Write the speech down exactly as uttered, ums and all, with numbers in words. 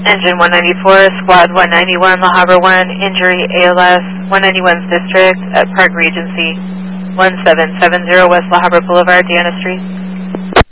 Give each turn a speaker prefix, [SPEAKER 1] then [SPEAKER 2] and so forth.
[SPEAKER 1] Engine one ninety-four, Squad one ninety-one, La Habra one, injury A L S, one ninety-one's District at Park Regency, one seven seven zero West La Habra Boulevard, Deanna Street.